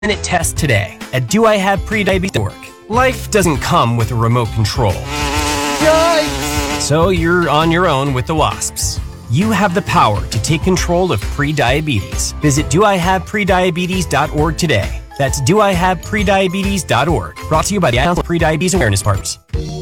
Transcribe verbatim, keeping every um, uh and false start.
minute test today at do I have prediabetes dot org. Life doesn't come with a remote control. Yikes! So you're on your own with the wasps. You have the power to take control of prediabetes. Visit do I have prediabetes dot org today. That's do I have prediabetes dot org. Brought to you by the Council of Prediabetes Awareness Partners.